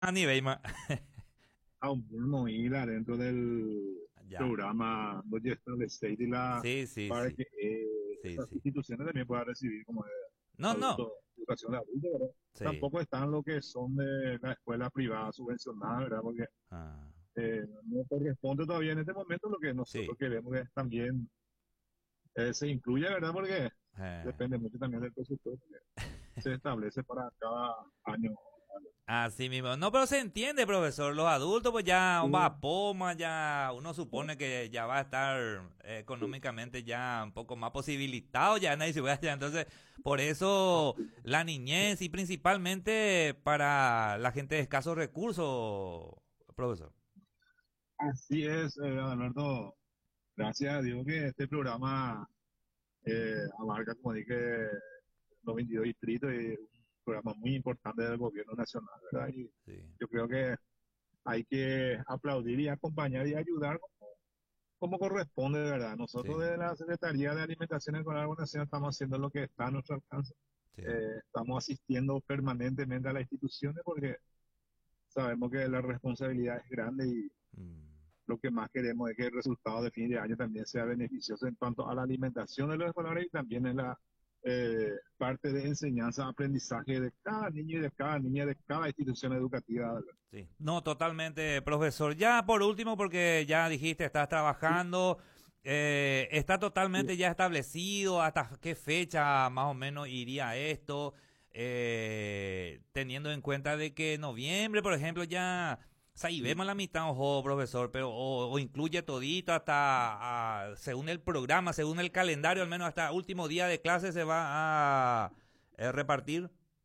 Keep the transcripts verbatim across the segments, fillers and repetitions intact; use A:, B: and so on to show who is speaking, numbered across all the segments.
A: a nivel más.
B: a un no ir adentro del
A: Ya.
B: programa donde establece y la
A: Sí, sí,
B: para
A: sí.
B: que eh,
A: Sí,
B: esas
A: sí.
B: instituciones también puedan recibir como de
A: No, no.
B: adultos, educación de adultos, ¿verdad?
A: Sí.
B: Tampoco están lo que son de la escuela privada subvencionada, ¿verdad? Porque
A: Ah,
B: eh, no corresponde todavía en este momento lo que
A: sí.
B: nosotros queremos que también eh, se incluya, ¿verdad? Porque
A: Eh.
B: depende mucho también del presupuesto que se establece para cada año.
A: Así mismo. No, pero se entiende, profesor. Los adultos, pues ya va
B: Sí,
A: a Poma, ya uno
B: sí,
A: supone que ya va a estar eh, económicamente ya un poco más posibilitado, ya nadie se vaya. Entonces, por eso
B: sí.
A: la niñez y principalmente para la gente de escasos recursos, profesor.
B: Así es, eh, Alberto. Gracias a Dios que este programa eh, abarca, como dije, los veintidós distritos y es un programa muy importante del gobierno nacional, ¿verdad? Y
A: Sí,
B: yo creo que hay que aplaudir y acompañar y ayudar como, como corresponde, de verdad. Nosotros
A: sí,
B: desde la Secretaría de Alimentación y Escolar Nacional estamos haciendo lo que está a nuestro alcance.
A: sí.
B: Eh, estamos asistiendo permanentemente a las instituciones porque sabemos que la responsabilidad es grande y
A: Mm.
B: lo que más queremos es que el resultado de fin de año también sea beneficioso en cuanto a la alimentación de los escolares y también en la eh, parte de enseñanza, aprendizaje de cada niño y de cada niña, de cada institución educativa.
A: Sí, no, totalmente, profesor. Ya por último, porque ya dijiste, estás
B: Sí,
A: trabajando, eh, está
B: sí.
A: totalmente ya establecido hasta qué fecha más o menos iría esto, eh, teniendo en cuenta de que noviembre, por ejemplo, ya, o sea, y
B: Sí.
A: vemos la mitad, ojo, profesor, pero o, o incluye todito hasta, ah, según el programa, según el calendario, al menos hasta último día de clase se va a eh, repartir.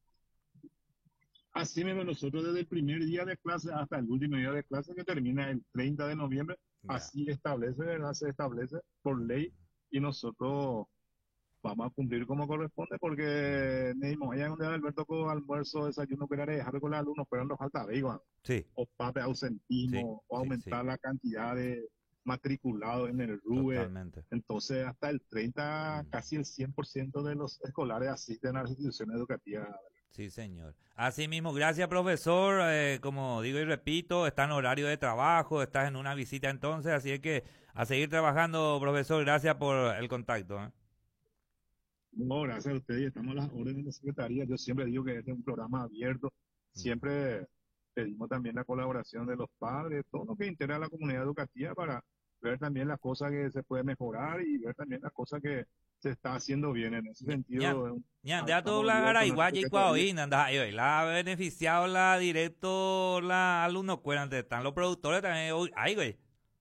B: Así mismo nosotros desde el primer día de clase hasta el último día de clase que termina el treinta de noviembre,
A: Ya.
B: así establece, ¿verdad? Se establece por ley
A: Mm,
B: y nosotros vamos a cumplir como corresponde
A: mm.
B: porque mismo allá donde Alberto con almuerzo, desayuno, que dejar con los alumnos, pero no falta digo,
A: Sí,
B: o pape
A: sí,
B: ausentismo, o
A: sí, sí.
B: aumentar la cantidad de matriculados en el R U E.
A: Totalmente.
B: Entonces, hasta el treinta
A: Mm.
B: casi el cien por ciento de los escolares asisten a las instituciones educativas.
A: Sí, señor. Así mismo, gracias, profesor. Eh, como digo y repito, está en horario de trabajo, estás en una visita entonces, así es que a seguir trabajando, profesor. Gracias por el contacto. ¿Eh?
B: No, gracias a ustedes, estamos a las órdenes de la Secretaría. Yo siempre digo que este es un programa abierto.
A: Mm.
B: Siempre pedimos también la colaboración de los padres, todo lo que integra la comunidad educativa para ver también las cosas que se pueden mejorar y ver también las cosas que se está haciendo bien. En ese
A: Ña, ñan,
B: sentido, eh,
A: ñan, de todo
B: estamos
A: la
B: abiertos en nuestra
A: Araiguaya y
B: Secretaría.
A: Cuahoín, anda ahí, hoy. La ha beneficiado la directo, la alumno cuerante, están los productores también, hoy, ay, güey.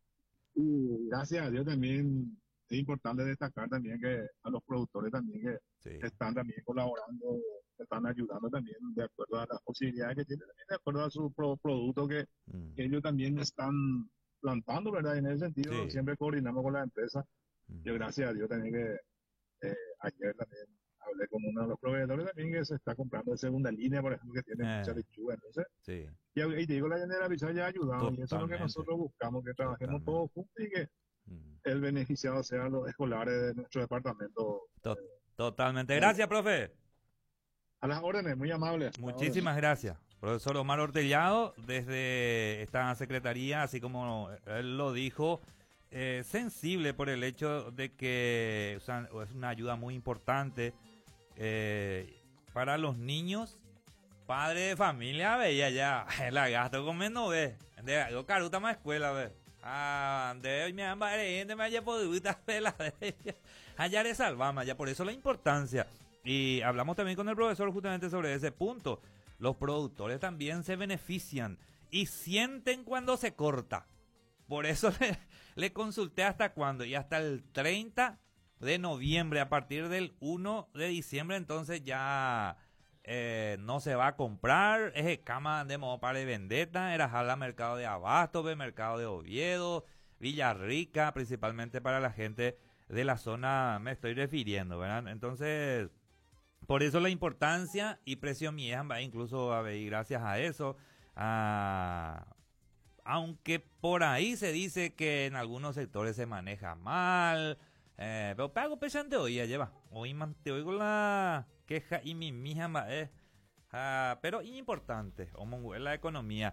B: Y gracias a Dios también es importante destacar también que a los productores también
A: Sí.
B: que están también colaborando, están ayudando también de acuerdo a las posibilidades que tienen, también de acuerdo a su pro- producto que
A: Mm.
B: ellos también están plantando, ¿verdad? En ese sentido,
A: Sí.
B: siempre coordinamos con la empresa. Yo
A: Mm.
B: gracias a Dios también que eh, ayer también hablé con uno de los proveedores también que se está comprando de segunda línea, por ejemplo, que tiene mucha
A: Eh,
B: lechuga. Entonces,
A: sí.
B: y, y te digo, la generalización ya ha ayudado y eso es lo que
A: Totalmente.
B: nosotros buscamos, que trabajemos
A: Totalmente.
B: todos juntos y que
A: Mm.
B: el beneficiado sean los escolares de nuestro departamento.
A: To- Totalmente.
B: Eh,
A: Gracias, profe.
B: a las órdenes, muy amables, a las órdenes.
A: Muchísimas gracias. Profesor Omar Ortellado, desde esta secretaría, así como él lo dijo, eh, sensible por el hecho de que o sea, es una ayuda muy importante eh, para los niños, padres de familia, veía ya, la gasto con menos ve, de algo caruta más escuela, ve. Ah, de hoy me han gente me haya podido la allá de salvama, ya por eso la importancia. Y hablamos también con el profesor justamente sobre ese punto. Los productores también se benefician y sienten cuando se corta. Por eso le, le consulté hasta cuándo. Y hasta el treinta de noviembre. A partir del uno de diciembre entonces ya eh, no se va a comprar. Es cama de modo para vendetta. Era jala mercado de Abasto, mercado de Oviedo, Villarrica, principalmente para la gente de la zona, me estoy refiriendo, ¿verdad? Entonces, por eso la importancia y precio miejamba, incluso a ver, gracias a eso, a, aunque por ahí se dice que en algunos sectores se maneja mal, eh, pero pago pesante hoy ya lleva. Hoy man, te oigo la queja y mi mija eh, Ah, pero importante, Omongu, es la economía.